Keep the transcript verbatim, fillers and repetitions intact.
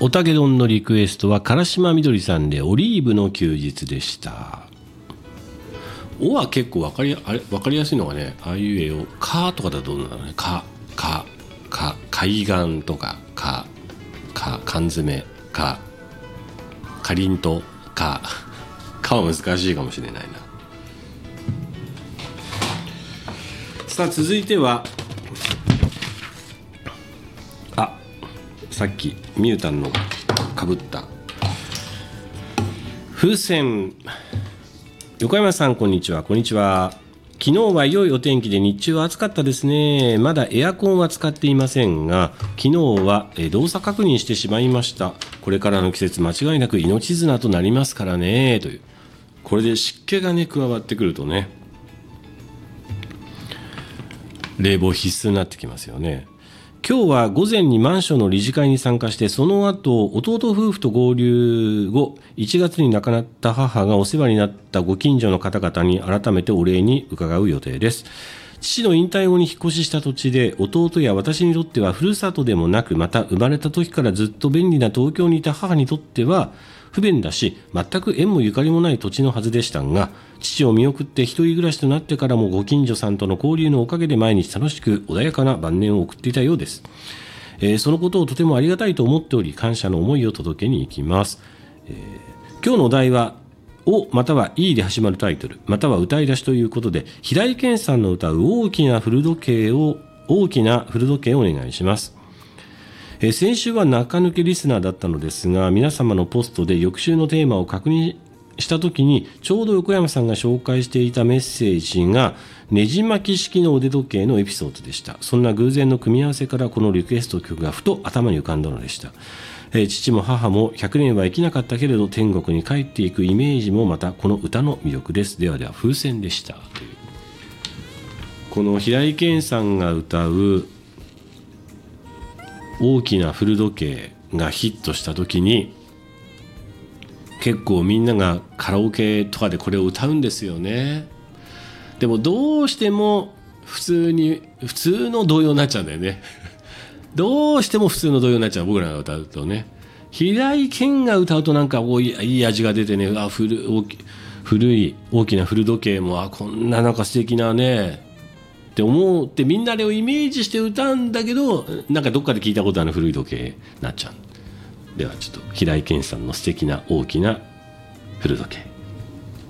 おたけ丼のリクエストは唐島みどりさんでオリーブの休日でした。おは結構分かり、あれ分かりやすいのがね、あいうえお、かとかだとどうなのね、か、か、か、海岸とか、か、か、缶詰、か、かりんと、か、かは難しいかもしれないな。さあ続いては、あ、さっきミュータンのかぶった風船。横山さんこんにちは。こんにちは。昨日は良いお天気で日中は暑かったですね。まだエアコンは使っていませんが、昨日は動作確認してしまいました。これからの季節間違いなく命綱となりますからねという。これで湿気がね加わってくるとね、冷房必須になってきますよね。今日は午前にマンションの理事会に参加して、その後弟夫婦と合流後いちがつに亡くなった母がお世話になったご近所の方々に改めてお礼に伺う予定です。父の引退後に引っ越しした土地で、弟や私にとってはふるさとでもなく、また生まれた時からずっと便利な東京にいた母にとっては不便だし、全く縁もゆかりもない土地のはずでしたが、父を見送って一人暮らしとなってからもご近所さんとの交流のおかげで毎日楽しく穏やかな晩年を送っていたようです。えー、そのことをとてもありがたいと思っており、感謝の思いを届けに行きます。えー、今日のお題はおまたはいで始まるタイトル、または歌い出しということで、平井堅さんの歌う大きな古時計を大きな古時計をお願いします。えー、先週は中抜けリスナーだったのですが、皆様のポストで翌週のテーマを確認したときに、ちょうど横山さんが紹介していたメッセージがねじ巻き式の腕時計のエピソードでした。そんな偶然の組み合わせからこのリクエスト曲がふと頭に浮かんだのでした。えー、父も母もひゃくねんは生きなかったけれど天国に帰っていくイメージもまたこの歌の魅力です。ではでは風船でしたという、この平井堅さんが歌う大きな古時計がヒットした時に、結構みんながカラオケとかでこれを歌うんですよね。でもどうしても普通に普通の童謡になっちゃうんだよねどうしても普通の童謡になっちゃう、僕らが歌うとね。平井堅が歌うとなんかいい味が出てね、あ 古, 大き古い大きな古時計もあこんななんか素敵なねって思ってみんなあれをイメージして歌うんだけど、なんかどっかで聞いたことある古い時計になっちゃう。ではちょっと平井堅さんの素敵な大きな古時計。